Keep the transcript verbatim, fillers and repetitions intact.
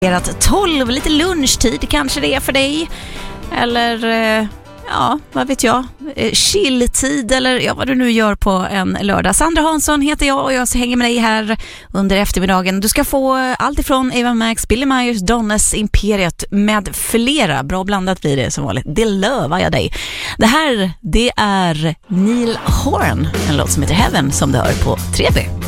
tolv, lite lunchtid kanske det är för dig. Eller, ja, vad vet jag, chilltid eller ja, vad du nu gör på en lördag. Sandra Hansson heter jag och jag hänger med dig här under eftermiddagen. Du ska få allt ifrån Ava Max, Billy Myers, Donnas, Imperiet med flera. Bra blandat blir det som vanligt. Det lovar jag dig. Det här, det är Neil Horan, en låt som heter Heaven som du hör på tre B.